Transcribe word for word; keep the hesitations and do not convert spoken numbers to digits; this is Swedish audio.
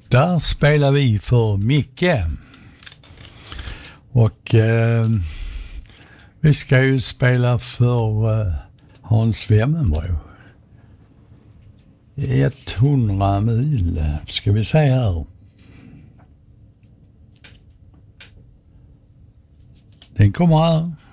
Där spelar vi för Micke. Och eh, vi ska ju spela för eh, Hans Wemmenbro. hundra mil ska vi säga här. Den kommer här.